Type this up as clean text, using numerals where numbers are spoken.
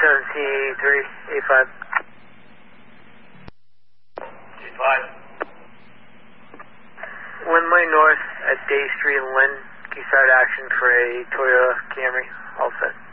1783, 85. Windway North at Day Street and Lynn. Can you start action for a Toyota Camry? All set.